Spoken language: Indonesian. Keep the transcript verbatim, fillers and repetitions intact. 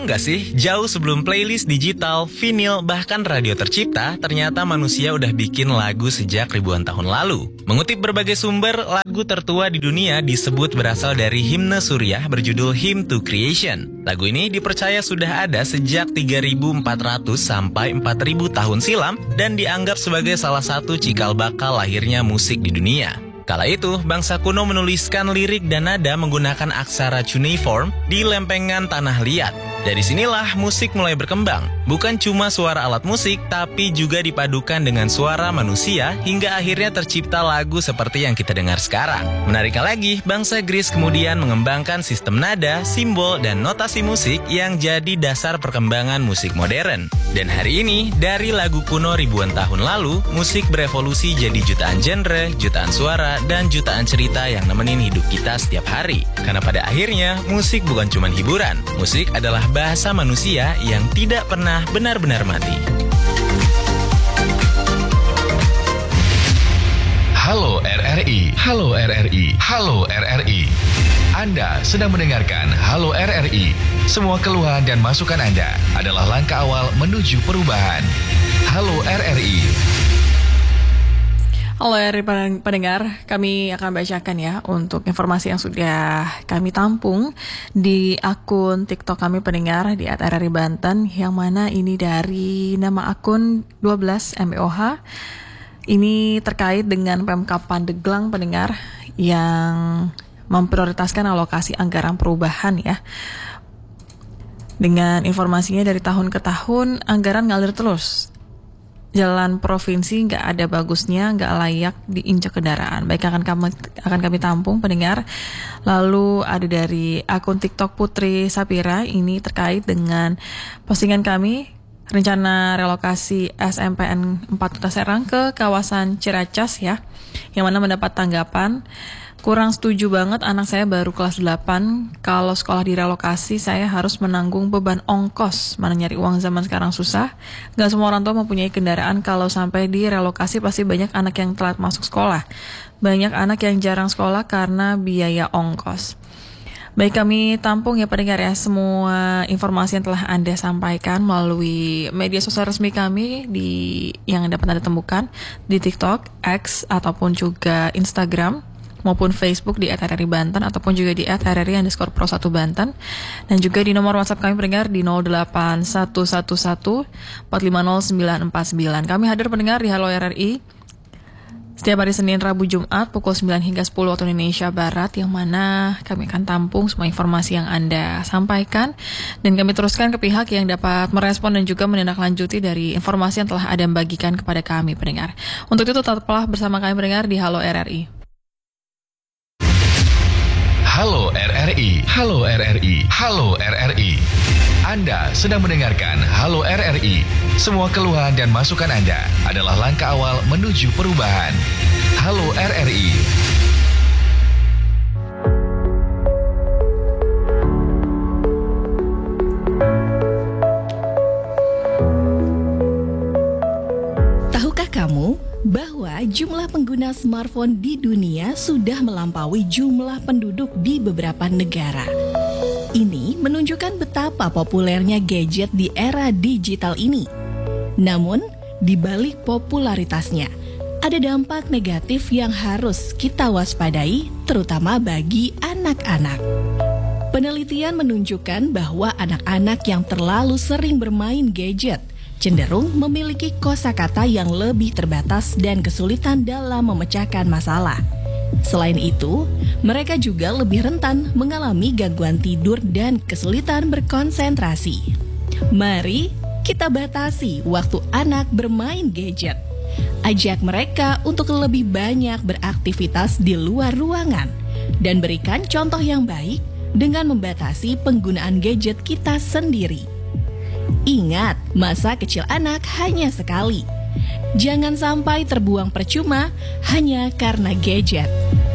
gak sih, jauh sebelum playlist digital, vinyl, bahkan radio tercipta, ternyata manusia udah bikin lagu sejak ribuan tahun lalu. Mengutip berbagai sumber, lagu tertua di dunia disebut berasal dari himne Suriah berjudul Hymn to Creation. Lagu ini dipercaya sudah ada sejak tiga ribu empat ratus sampai empat ribu tahun silam dan dianggap sebagai salah satu cikal bakal lahirnya musik di dunia. Kala itu, bangsa kuno menuliskan lirik dan nada menggunakan aksara cuneiform di lempengan tanah liat. Dari sinilah musik mulai berkembang. Bukan cuma suara alat musik, tapi juga dipadukan dengan suara manusia hingga akhirnya tercipta lagu seperti yang kita dengar sekarang. Menariknya lagi, bangsa Greece kemudian mengembangkan sistem nada, simbol, dan notasi musik yang jadi dasar perkembangan musik modern. Dan hari ini, dari lagu kuno ribuan tahun lalu, musik berevolusi jadi jutaan genre, jutaan suara, dan jutaan cerita yang nemenin hidup kita setiap hari. Karena pada akhirnya, musik bukan cuma hiburan. Musik adalah bahasa manusia yang tidak pernah benar-benar mati. Halo R R I, halo R R I, halo R R I. Anda sedang mendengarkan Halo R R I. Semua keluhan dan masukan Anda adalah langkah awal menuju perubahan. Halo R R I. Halo R R I pendengar, kami akan bacakan ya untuk informasi yang sudah kami tampung di akun TikTok kami pendengar di at R R I Banten, yang mana ini dari nama akun dua belas M B O H. Ini terkait dengan Pemkab Pandeglang pendengar yang memprioritaskan alokasi anggaran perubahan ya. Dengan informasinya dari tahun ke tahun anggaran ngalir terus. Jalan provinsi nggak ada bagusnya, nggak layak diinjak kendaraan. Baik, akan kami akan kami tampung pendengar. Lalu ada dari akun TikTok Putri Sapira, ini terkait dengan postingan kami rencana relokasi S M P N empat Kota Serang ke kawasan Ciracas ya, yang mana mendapat tanggapan kurang setuju banget, anak saya baru kelas delapan. Kalau sekolah direlokasi, saya harus menanggung beban ongkos. Mana nyari uang zaman sekarang susah. Gak semua orang tua mempunyai kendaraan. Kalau sampai direlokasi, pasti banyak anak yang telat masuk sekolah. Banyak anak yang jarang sekolah karena biaya ongkos. Baik, kami tampung ya pendengar ya semua informasi yang telah Anda sampaikan melalui media sosial resmi kami di yang dapat Anda temukan di TikTok, X, ataupun juga Instagram maupun Facebook di at R R I Banten, ataupun juga di at R R I underscore pro satu Banten, dan juga di nomor WhatsApp kami pendengar di nol delapan satu satu satu empat lima nol sembilan empat sembilan. Kami hadir pendengar di Halo R R I setiap hari Senin, Rabu, Jumat pukul sembilan hingga sepuluh waktu Indonesia Barat, yang mana kami akan tampung semua informasi yang Anda sampaikan dan kami teruskan ke pihak yang dapat merespon dan juga menindaklanjuti dari informasi yang telah Anda bagikan kepada kami pendengar. Untuk itu tetaplah bersama kami pendengar di Halo R R I. Halo R R I, halo R R I, halo R R I. Anda sedang mendengarkan Halo R R I. Semua keluhan dan masukan Anda adalah langkah awal menuju perubahan. Halo R R I. Tahukah kamu bahwa jumlah pengguna smartphone di dunia sudah melampaui jumlah penduduk di beberapa negara? Ini menunjukkan betapa populernya gadget di era digital ini. Namun, di balik popularitasnya, ada dampak negatif yang harus kita waspadai, terutama bagi anak-anak. Penelitian menunjukkan bahwa anak-anak yang terlalu sering bermain gadget cenderung memiliki kosakata yang lebih terbatas dan kesulitan dalam memecahkan masalah. Selain itu, mereka juga lebih rentan mengalami gangguan tidur dan kesulitan berkonsentrasi. Mari kita batasi waktu anak bermain gadget. Ajak mereka untuk lebih banyak beraktivitas di luar ruangan dan berikan contoh yang baik dengan membatasi penggunaan gadget kita sendiri. Ingat, masa kecil anak hanya sekali. Jangan sampai terbuang percuma hanya karena gadget.